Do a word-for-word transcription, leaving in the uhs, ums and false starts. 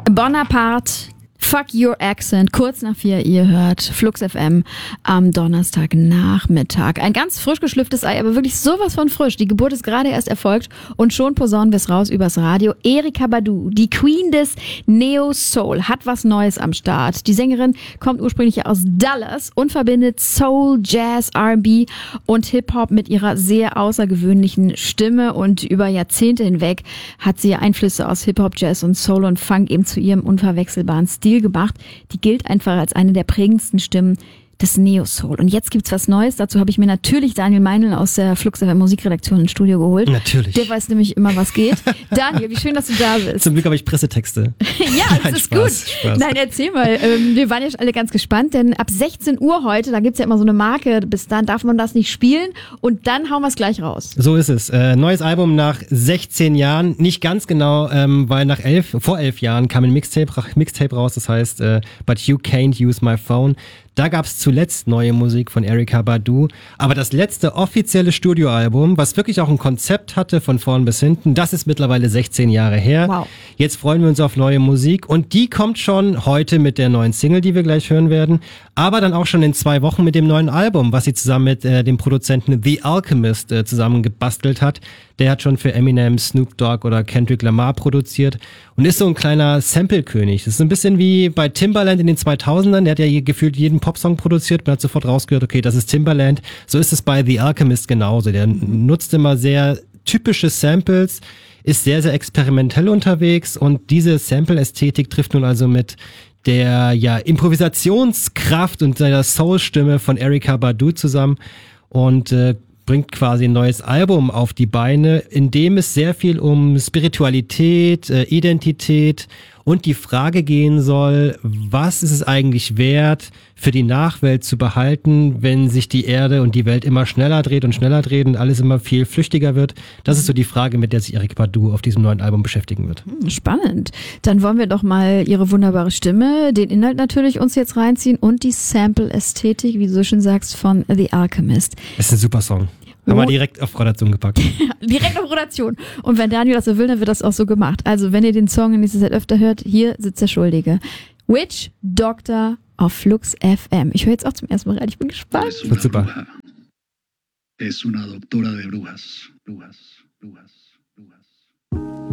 Bonaparte, Fuck Your Accent, kurz nach vier, ihr hört Flux F M am Donnerstagnachmittag. Ein ganz frisch geschlüpftes Ei, aber wirklich sowas von frisch. Die Geburt ist gerade erst erfolgt und schon posaunen wir es raus übers Radio. Erykah Badu, die Queen des Neo-Soul, hat was Neues am Start. Die Sängerin kommt ursprünglich aus Dallas und verbindet Soul, Jazz, R and B und Hip-Hop mit ihrer sehr außergewöhnlichen Stimme. Und über Jahrzehnte hinweg hat sie Einflüsse aus Hip-Hop, Jazz und Soul und Funk eben zu ihrem unverwechselbaren Stil gemacht. Die gilt einfach als eine der prägendsten Stimmen des Neo-Soul. Und jetzt gibt's was Neues. Dazu habe ich mir natürlich Daniel Meinl aus der Flux F M Musikredaktion ins Studio geholt. Natürlich. Der weiß nämlich immer, was geht. Daniel, wie schön, dass du da bist. Zum Glück habe ich Pressetexte. Ja, das Nein, ist Spaß, gut. Spaß. Nein, erzähl mal. Ähm, wir waren ja schon alle ganz gespannt, denn ab sechzehn Uhr heute, da gibt's ja immer so eine Marke, bis dann darf man das nicht spielen und dann hauen wir es gleich raus. So ist es. Äh, neues Album nach sechzehn Jahren. Nicht ganz genau, ähm, weil nach elf, vor elf Jahren kam ein Mixtape, Mixtape raus, das heißt äh, But You Can't Use My Phone. Da gab's zuletzt neue Musik von Erykah Badu. Aber das letzte offizielle Studioalbum, was wirklich auch ein Konzept hatte von vorn bis hinten, das ist mittlerweile sechzehn Jahre her. Wow. Jetzt freuen wir uns auf neue Musik und die kommt schon heute mit der neuen Single, die wir gleich hören werden. Aber dann auch schon in zwei Wochen mit dem neuen Album, was sie zusammen mit äh, dem Produzenten The Alchemist äh, zusammen gebastelt hat. Der hat schon für Eminem, Snoop Dogg oder Kendrick Lamar produziert und ist so ein kleiner Sample-König. Das ist ein bisschen wie bei Timbaland in den zweitausendern. Der hat ja gefühlt jeden Popsong produziert. Man hat sofort rausgehört, okay, das ist Timbaland. So ist es bei The Alchemist genauso. Der nutzt immer sehr typische Samples, ist sehr, sehr experimentell unterwegs und diese Sample-Ästhetik trifft nun also mit der ja Improvisationskraft und seiner Soul-Stimme von Erykah Badu zusammen und äh, bringt quasi ein neues Album auf die Beine, in dem es sehr viel um Spiritualität, äh, Identität und die Frage gehen soll, was ist es eigentlich wert, für die Nachwelt zu behalten, wenn sich die Erde und die Welt immer schneller dreht und schneller dreht und alles immer viel flüchtiger wird. Das ist so die Frage, mit der sich Erykah Badu auf diesem neuen Album beschäftigen wird. Spannend. Dann wollen wir doch mal ihre wunderbare Stimme, den Inhalt natürlich uns jetzt reinziehen und die Sample-Ästhetik, wie du so schön sagst, von The Alchemist. Das ist ein super Song. Haben wir direkt auf Rotation gepackt. Direkt auf Rotation. Und wenn Daniel das so will, dann wird das auch so gemacht. Also wenn ihr den Song in nächster Zeit öfter hört, hier sitzt der Schuldige. Witch Doctor auf Flux F M. Ich höre jetzt auch zum ersten Mal rein. Ich bin gespannt. Es wird super. Es una doctora de brujas. Brujas. Brujas.